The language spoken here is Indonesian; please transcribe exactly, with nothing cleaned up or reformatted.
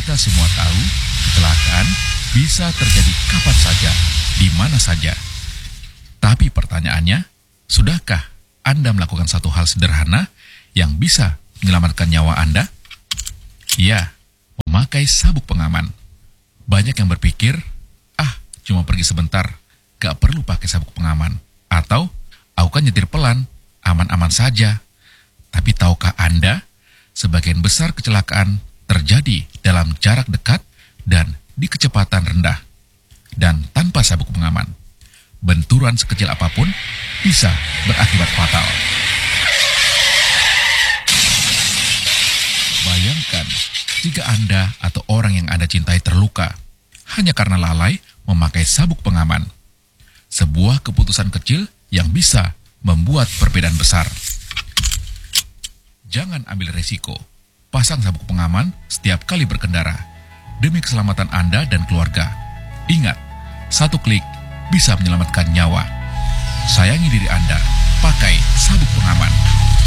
Kita semua tahu kecelakaan bisa terjadi kapan saja, di mana saja. Tapi pertanyaannya, sudahkah Anda melakukan satu hal sederhana yang bisa menyelamatkan nyawa Anda? Ya, memakai sabuk pengaman. Banyak yang berpikir, ah, cuma pergi sebentar, gak perlu pakai sabuk pengaman. Atau, aku kan nyetir pelan, aman-aman saja. Tapi tahukah Anda, sebagian besar kecelakaan terjadi dalam jarak dekat dan di kecepatan rendah, dan tanpa sabuk pengaman. Benturan sekecil apapun bisa berakibat fatal. Bayangkan jika Anda atau orang yang Anda cintai terluka hanya karena lalai memakai sabuk pengaman. Sebuah keputusan kecil yang bisa membuat perbedaan besar. Jangan ambil resiko. Pasang sabuk pengaman setiap kali berkendara demi keselamatan Anda dan keluarga. Ingat, satu klik bisa menyelamatkan nyawa. Sayangi diri Anda, pakai sabuk pengaman.